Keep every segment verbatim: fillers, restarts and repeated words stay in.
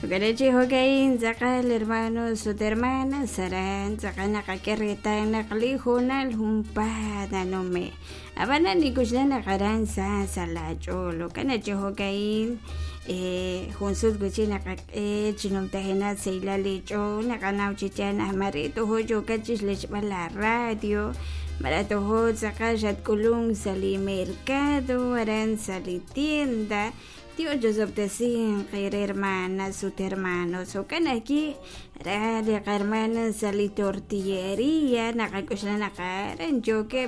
Ganachi hogain zakal hermanos o hermanas saran zakana kakereta nakli hunal humpada no me abana ni kushana karan sa salacho lo kanachi hogain eh hunsud guchina kak eh chinom tahena seila lecho nakanaw chichana marito hoyo kachis lech bala radio marato ho zakashat kulung sali mercado aran sali tienda. Tío Joseph decía que era hermana, sus hermanos, o que aquí era de hermana salí tortillería, nakakusna nakaran, yo que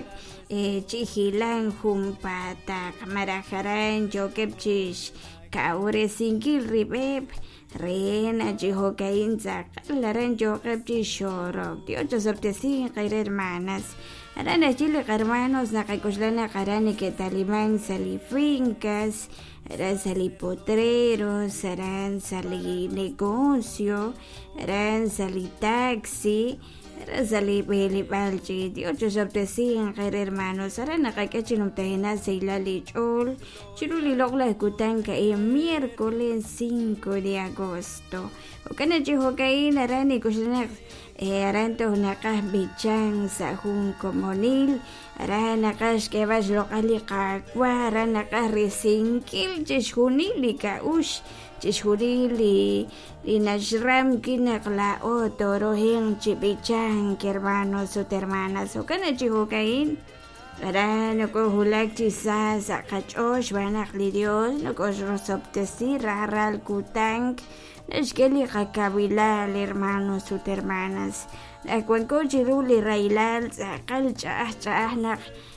chihilan jumpata, camarajaran, yo que chis, kaure singil ribeb, reina, jiho kainza, laran yo que chishoro. Tío Joseph decía que era hermanas. Aran allí los hermanos nakakusna nakaran que talibán salí fincas. Eran salí potreros, eran salí negocio, eran salí taxi, eran salí pelibalchi, Dios sabtesian que hermanos, eran nakakachinum tahena seila lichol, chiruli logla escutan que el miércoles cinco de agosto. O que no chiho que eran y cocinar. Eran todos nakas bichang sa jun komonil, eran nakas que vas locali kakwa, eran nakas resingkil chishunili ka ush, chishunili li nashram kinakla o toro hen chibichang que hermanos o hermanas o kana chihukain. Eran no kohulak chisa sa kachosh banakli Dios no koshosoptesi raral kutang. Es que le cacabilal hermanos sus hermanas la cuenco chiruli railal sacal chah chah nak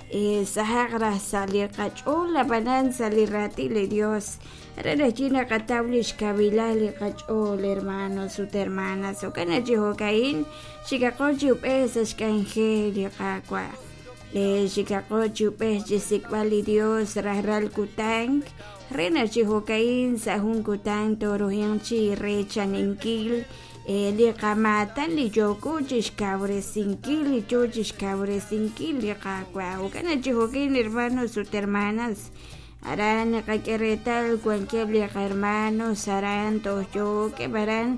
sahagra salir cacho la banan salir ratile Dios era china catablish cabilal cacho hermanos sus hermanas o cana chihocain chicaco chupes es cangel cacua le chicaco chupes jisicvali Dios rahral kutang Rena chihokain sa hung kutang toro yang chi re chaninkil e li kamatan li joko chis kabre sinkil li cho chis kabre sinkil li kakwa o kana chihokain hermanos sus hermanas aran kakeretal cualquier li hermanos aran to yo que varan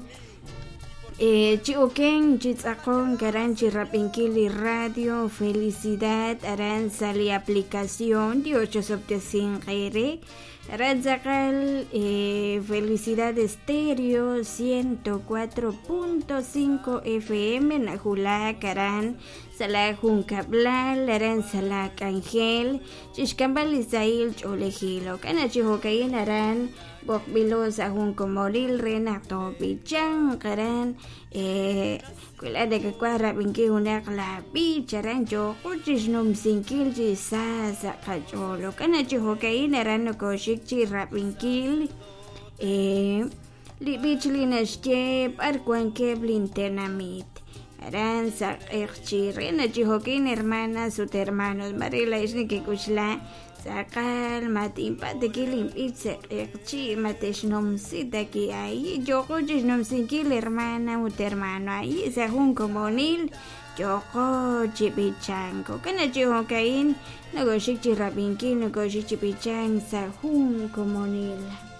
Eh, chiuken chitzakon garan chirrapinkili radio felicidad aran sali aplicación de ocho septecin kere aran zakal eh, felicidad estéreo ciento cuatro punto cinco F M najula karan sala juncablal aran sala angel chishkambal isail cholejilo kana chihokain aran bok bilos ahun komoril renato bichang karan eh kuila de que cuadra binki una la bicharan yo kuchis num sinkil ji sa sa kacholo kana chihokain aran no koshik chi rapinkil eh li bichlina shche par cuanque blinternamit aran sa erchi rena chihokain hermanas sus hermanos marila isni que kuchla Sakal matin pate kilim itse erchi mateshnom sitaki ahí yo cochis sinkil hermana ut hermano ahí se jun komonil yo cochi pichango kana chihokain no goshik chirapinki no goshik pichang sa jun komonil